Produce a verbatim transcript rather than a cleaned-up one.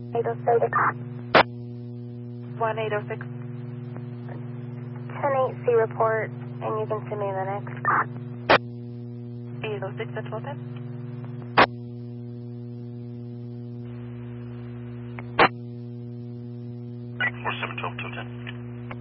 eight oh six. one eight oh six. ten eight C report, and you can send me the next. eight oh six at twelve ten. four seven twelve two ten.